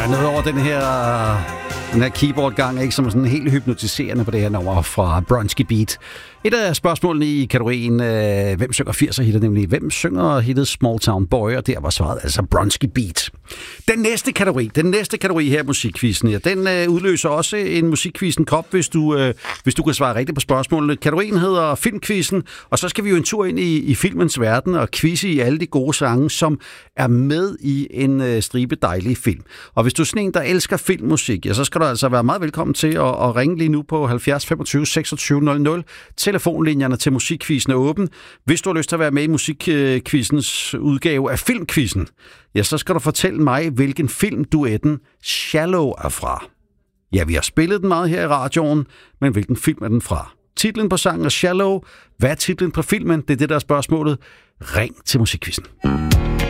Noget over den her keyboard-gang, ikke, som er sådan helt hypnotiserende på det her nummer fra Bronski Beat. Et af spørgsmålene i kategorien, hvem synger 80'er-hitter, nemlig hvem synger hittet Small Town Boy, og der var svaret altså Bronski Beat. Den næste kategori her, musikquizzen, ja, den udløser også en musikquizzen kop, hvis du kan svare rigtigt på spørgsmålene. Kategorien hedder Filmquizzen, og så skal vi jo en tur ind i filmens verden og quizze i alle de gode sange, som er med i en stribe dejlige film. Og hvis du er sådan en, der elsker filmmusik, ja, så skal du altså være meget velkommen til at ringe lige nu på 70 25 26 00. Telefonlinjerne til musikquizzen er åben. Hvis du har lyst til at være med i musikquizzens udgave af Filmquizzen, ja, så skal du fortælle mig, hvilken film duetten Shallow er fra. Ja, vi har spillet den meget her i radioen, men hvilken film er den fra? Titlen på sangen er Shallow. Hvad er titlen på filmen? Det er det, der er spørgsmålet. Ring til musikquizzen.